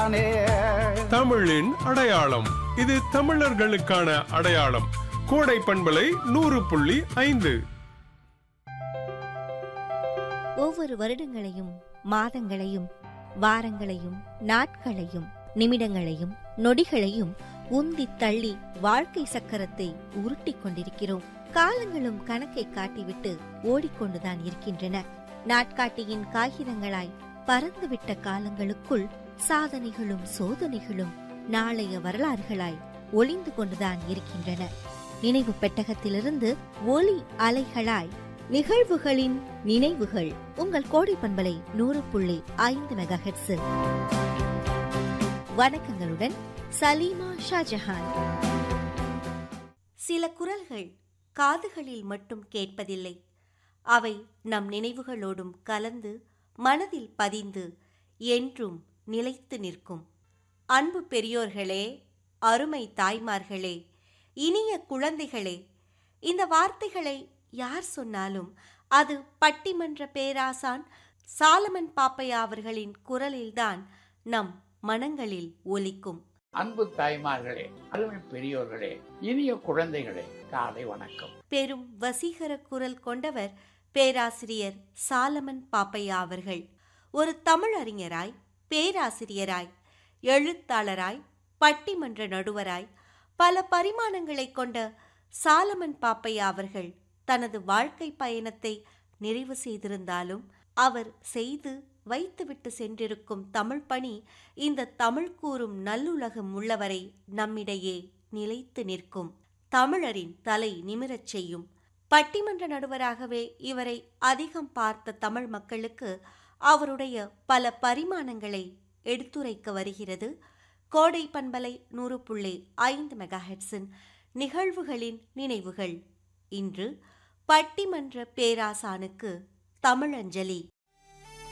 தானே. தமிழின் அடையாளம், இது தமிழர்களுக்கான அடையாளம். கோடை பண்பலை 100.5. ஒவ்வொரு வருடங்களையும், மாதங்களையும், வாரங்களையும், நாட்களையும், நிமிடங்களையும், நொடிகளையும் உந்தி தள்ளி வாழ்க்கை சக்கரத்தை உருட்டிக் கொண்டிருக்கிறோம். காலங்களும் கணக்கை காட்டிவிட்டு ஓடிக்கொண்டுதான் இருக்கின்றன. நாட்காட்டியின் காகிதங்களாய் பறந்துவிட்ட காலங்களுக்குள் சாதனைகளும் சோதனைகளும் நாளைய வரலாறுகளாய் ஒளிந்து கொண்டுதான் இருக்கின்றன. நினைவு பெட்டகத்திலிருந்து ஒலி அலைகளாய் நிகழ்வுகளின் நினைவுகள் உங்கள் கோடை பண்பலை 100.5 மெகாஹெர்ட்ஸ். வணக்கங்களுடன் சலீமா ஷாஜஹான். சில குரல்கள் காதுகளில் மட்டும் கேட்பதில்லை, அவை நம் நினைவுகளோடும் கலந்து மனதில் பதிந்து என்றும் நிலைத்து நிற்கும். அன்பு பெரியோர்களே, அருமை தாய்மார்களே, இனிய குழந்தைகளே, இந்த வார்த்தைகளை யார் சொன்னாலும் அது பட்டிமன்ற பேராசான் சாலமன் பாப்பையா அவர்களின் குரலில்தான் நம் மனங்களில் ஒலிக்கும். அன்பு தாய்மார்களே, அருமை பெரியோர்களே, இனிய குழந்தைகளே, காலை வணக்கம். பெரும் வசீகர குரல் கொண்டவர் பேராசிரியர் சாலமன் பாப்பையா அவர்கள். ஒரு தமிழறிஞராய், பேராசிரியராய், எழுத்தாளராய், பட்டிமன்ற நடுவராய் பல பரிமாணங்களை கொண்ட சாலமன் பாப்பையா அவர்கள் தனது வாழ்க்கை பயணத்தை நிறைவு செய்திருந்தாலும் அவர் செய்து வைத்துவிட்டு சென்றிருக்கும் தமிழ் பணி இந்த தமிழ் கூறும் நல்லுலகம் உள்ளவரை நம்மிடையே நிலைத்து நிற்கும், தமிழரின் தலை நிமிரச் செய்யும். பட்டிமன்ற நடுவராகவே இவரை அதிகம் பார்த்த தமிழ் மக்களுக்கு அவருடைய பல பரிமாணங்களை எடுத்துரைக்க வருகிறது கோடை பண்பலை 100.5 மெகாஹெர்ட்ஸின் நிகழ்வுகளின் நினைவுகள். இன்று பட்டிமன்ற பேராசானுக்கு தமிழஞ்சலி.